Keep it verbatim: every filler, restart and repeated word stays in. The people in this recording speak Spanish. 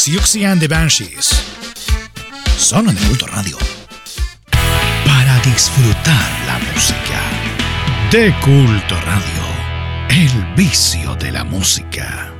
Siouxsie and the Banshees. Son en el Culto Radio. Para disfrutar la música. De Culto Radio. El vicio de la música.